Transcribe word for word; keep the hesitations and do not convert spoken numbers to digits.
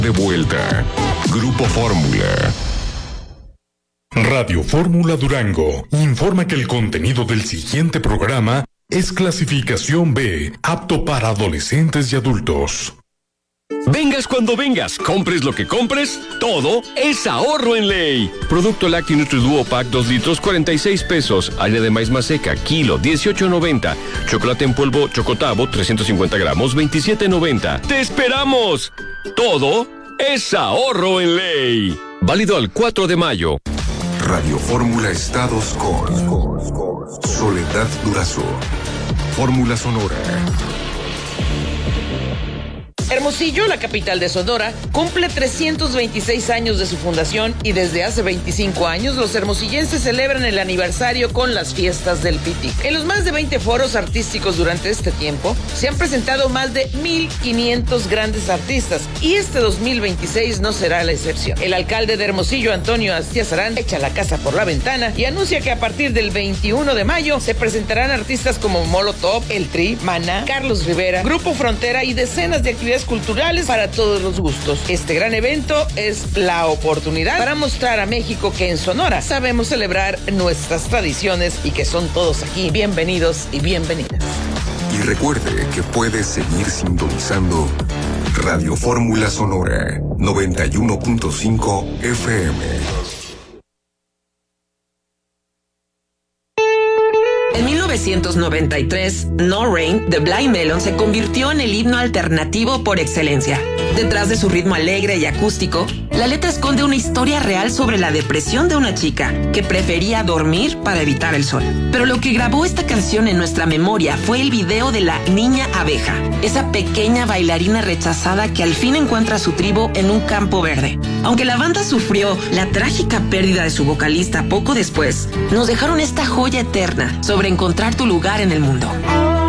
De vuelta. Grupo Fórmula. Radio Fórmula Durango informa que el contenido del siguiente programa es clasificación B, apto para adolescentes y adultos. Vengas cuando vengas, compres lo que compres, todo es ahorro en Ley. Producto lácteo Nutriduo Pack dos litros, cuarenta y seis pesos. Harina de maíz maseca, kilo, dieciocho noventa. Chocolate en polvo Chocotavo, trescientos cincuenta gramos, veintisiete noventa. ¡Te esperamos! Todo es ahorro en Ley. Válido al cuatro de mayo. Radio Fórmula Estados con Soledad Durazo. Fórmula Sonora. Hermosillo, la capital de Sonora, cumple trescientos veintiséis años de su fundación y desde hace veinticinco años los hermosillenses celebran el aniversario con las fiestas del Pitic. En los más de veinte foros artísticos durante este tiempo se han presentado más de mil quinientos grandes artistas y este dos mil veintiséis no será la excepción. El alcalde de Hermosillo, Antonio Astiazarán, echa la casa por la ventana y anuncia que a partir del veintiuno de mayo se presentarán artistas como Molotov, El Tri, Maná, Carlos Rivera, Grupo Frontera y decenas de actividades culturales para todos los gustos. Este gran evento es la oportunidad para mostrar a México que en Sonora sabemos celebrar nuestras tradiciones y que son todos aquí bienvenidos y bienvenidas. Y recuerde que puede seguir sintonizando Radio Fórmula Sonora noventa y uno punto cinco F M. En mil novecientos noventa y tres, No Rain de Blind Melon se convirtió en el himno alternativo por excelencia. Detrás de su ritmo alegre y acústico, la letra esconde una historia real sobre la depresión de una chica que prefería dormir para evitar el sol. Pero lo que grabó esta canción en nuestra memoria fue el video de la Niña Abeja, esa pequeña bailarina rechazada que al fin encuentra su tribu en un campo verde. Aunque la banda sufrió la trágica pérdida de su vocalista poco después, nos dejaron esta joya eterna sobre encontrar tu lugar en el mundo.